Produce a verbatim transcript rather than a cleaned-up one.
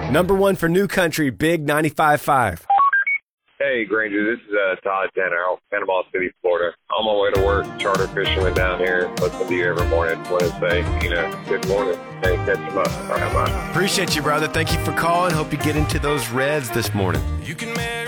Number one for New Country, Big ninety-five point five. Hey, Granger, this is uh, Todd Tanner out of Panama City, Florida. On my way to work, charter fisherman down here. Listen to you every morning. Want to say, you know, good morning. Hey, catch them up. All right, bye. Appreciate you, brother. Thank you for calling. Hope you get into those reds this morning. You can marry